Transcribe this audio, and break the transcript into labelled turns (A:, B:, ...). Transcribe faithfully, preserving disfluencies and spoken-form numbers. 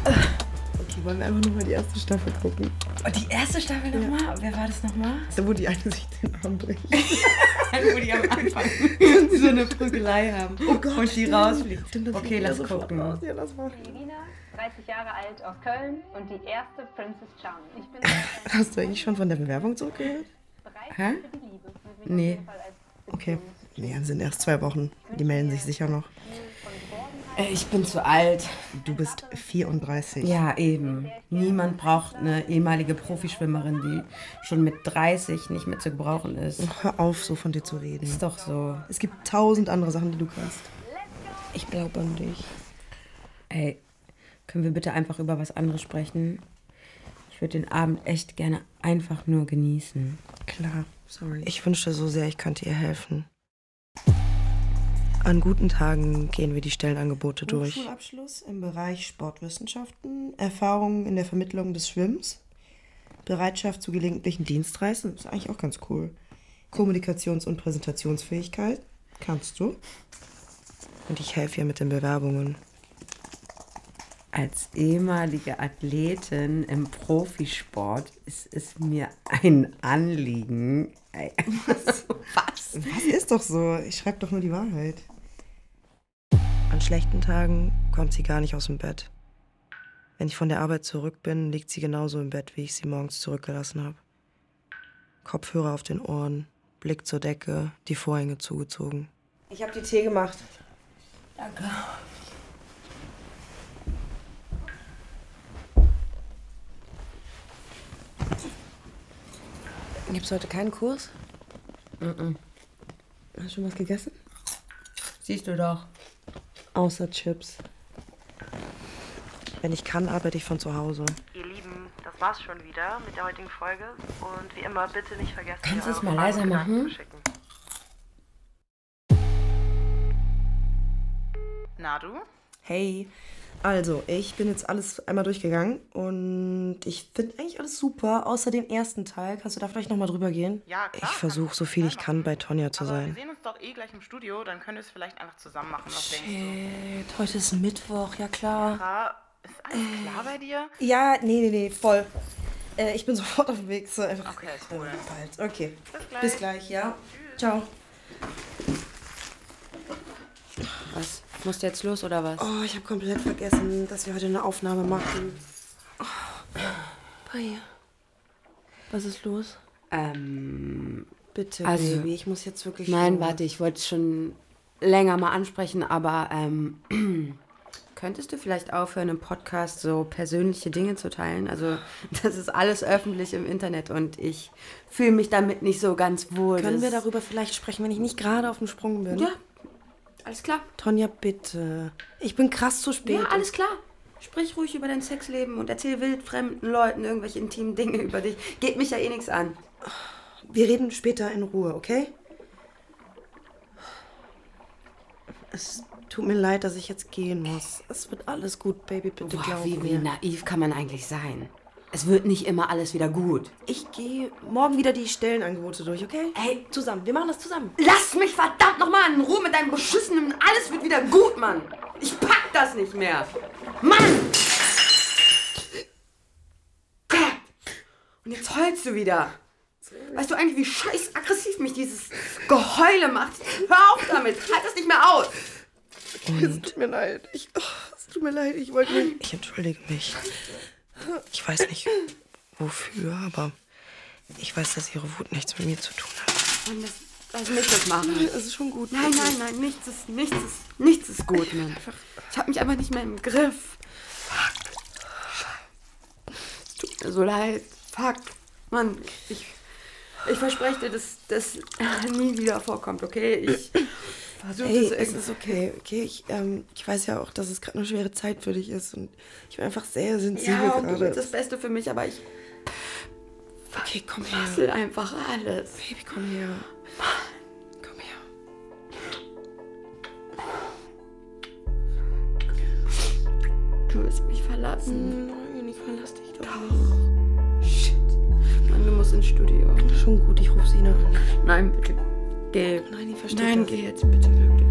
A: Okay, wollen wir einfach nochmal die erste Staffel gucken?
B: Oh, die erste Staffel nochmal? Ja. Wer war das nochmal?
A: Da, wo die eine sich den Arm bricht.
B: Wo die am Anfang so eine Prügelei haben.
A: Oh Gott,
B: und die
A: stimmt.
B: rausfliegt.
A: Stimmt,
B: okay, lass gucken.
A: Raus. Ja, lass mal.
C: Melina, dreißig Jahre alt, aus Köln und die erste Princess Charming. Ich bin
A: Hast du eigentlich schon von der Bewerbung zurückgehört?
B: Hä? Nee.
A: Okay. Nee, dann sind erst zwei Wochen. Die melden sich sicher noch.
B: Ich bin zu alt.
A: Du bist vierunddreißig.
B: Ja, eben. Niemand braucht eine ehemalige Profischwimmerin, die schon mit dreißig nicht mehr zu gebrauchen ist.
A: Hör auf, so von dir zu reden.
B: Ist doch so.
A: Es gibt tausend andere Sachen, die du kannst. Ich glaube an dich.
B: Ey, können wir bitte einfach über was anderes sprechen? Ich würde den Abend echt gerne einfach nur genießen.
A: Klar, sorry. Ich wünschte so sehr, ich könnte ihr helfen. An guten Tagen gehen wir die Stellenangebote durch. Hochschulabschluss im Bereich Sportwissenschaften, Erfahrungen in der Vermittlung des Schwimmens, Bereitschaft zu gelegentlichen Dienstreisen, ist eigentlich auch ganz cool. Kommunikations- und Präsentationsfähigkeit, kannst du. Und ich helfe ihr mit den Bewerbungen.
B: Als ehemalige Athletin im Profisport ist es mir ein Anliegen. Ey, was?
A: Was ist doch so? Ich schreibe doch nur die Wahrheit. An schlechten Tagen kommt sie gar nicht aus dem Bett. Wenn ich von der Arbeit zurück bin, liegt sie genauso im Bett, wie ich sie morgens zurückgelassen habe. Kopfhörer auf den Ohren, Blick zur Decke, die Vorhänge zugezogen. Ich habe die Tee gemacht.
B: Danke.
A: Gibt's heute keinen Kurs?
B: Mm-mm.
A: Hast du schon was gegessen?
B: Siehst du doch.
A: Außer Chips. Wenn ich kann, arbeite ich von zu Hause.
D: Ihr Lieben, das war's schon wieder mit der heutigen Folge. Und wie immer, bitte nicht vergessen,
B: Kannst du es
D: eure
B: mal
D: Fragen
B: leiser
D: und
B: machen?
D: Gedanken zu schicken. Na du?
A: Hey, also ich bin jetzt alles einmal durchgegangen und ich finde eigentlich alles super, außer dem ersten Teil. Kannst du da vielleicht nochmal drüber gehen?
D: Ja, klar.
A: Ich versuche so viel ich kann, bei Tonja zu
D: Aber
A: sein.
D: wir sehen uns doch eh gleich im Studio, dann können wir es vielleicht einfach zusammen machen. Was denkst du?
A: Shit, heute ist Mittwoch, ja klar.
D: Clara, ist alles klar bei dir?
A: Ja, nee, nee, nee, voll. Äh, ich bin sofort auf dem Weg. So einfach
D: Okay, cool.
A: bald. Okay,
D: Bis gleich.
A: bis gleich, ja. Ciao.
B: Was? Musst du jetzt los oder was?
A: Oh, ich habe komplett vergessen, dass wir heute eine Aufnahme machen. Oh. Bria, was ist los?
B: Ähm,
A: Bitte,
B: Also-
A: Baby, ich muss jetzt wirklich...
B: nein,
A: los.
B: warte, ich wollte es schon länger mal ansprechen, aber ähm, könntest du vielleicht aufhören, im Podcast so persönliche Dinge zu teilen? Also, das ist alles öffentlich im Internet und ich fühle mich damit nicht so ganz wohl.
A: Können wir
B: Das-
A: darüber vielleicht sprechen, wenn ich nicht gerade auf dem Sprung bin?
B: Ja, alles klar.
A: Tonja, bitte. Ich bin krass zu spät.
B: Ja, alles klar. Sprich ruhig über dein Sexleben und erzähl wildfremden Leuten irgendwelche intimen Dinge über dich. Geht mich ja eh nichts an.
A: Wir reden später in Ruhe, okay? Es tut mir leid, dass ich jetzt gehen muss. Es wird alles gut, Baby, bitte
B: Boah,
A: glaub
B: wie, wie
A: mir.
B: naiv kann man eigentlich sein? Es wird nicht immer alles wieder gut.
A: Ich gehe morgen wieder die Stellenangebote durch, okay?
B: Ey,
A: Zusammen, wir machen das zusammen.
B: lass mich verdammt nochmal in Ruhe mit deinem beschissenen... Alles wird wieder gut, Mann. Ich pack das nicht mehr. Mann! Und jetzt heulst du wieder. Weißt du eigentlich, wie scheiß aggressiv mich dieses Geheule macht? Hör auf damit. Ich halte das nicht mehr aus.
A: Es tut mir leid. Ich, oh, es tut mir leid. Ich wollte nicht... Ich entschuldige mich. Ich weiß nicht, wofür, aber ich weiß, dass ihre Wut nichts mit mir zu tun hat.
B: Mann, das, lass mich das machen.
A: Nein, es ist schon gut.
B: Nein, nein, nein, nichts ist, nichts ist, nichts ist gut, Mann. Ich hab mich einfach nicht mehr im Griff. Fuck. Es tut mir so leid. Fuck. Mann, ich, ich verspreche dir, dass das nie wieder vorkommt, okay? Ich versuche
A: Ey,
B: das
A: es
B: irgendwie...
A: ist okay, okay? Ich, ähm, ich weiß ja auch, dass es gerade eine schwere Zeit für dich ist und ich bin einfach sehr sensibel
B: Ja, und du
A: gerade.
B: willst das Beste für mich, aber ich
A: Okay, komm her.
B: fassel einfach alles.
A: Baby, komm her. Komm her.
B: Du wirst mich verlassen.
A: Nein, ich verlass dich doch.
B: Doch. Shit. Mann, du musst ins Studio.
A: Schon gut, ich rufe Sina an.
B: Nein, bitte. Geh.
A: Nein, ich verstehe
B: Nein,
A: das.
B: geh jetzt bitte wirklich.